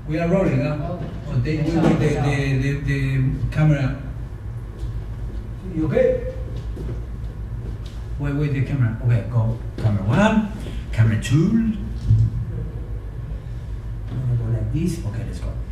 We are rolling, huh? Oh, we with the camera. You okay? Wait with the camera. Okay, go. Camera 1, camera 2. I'm gonna go like this. Okay, let's go.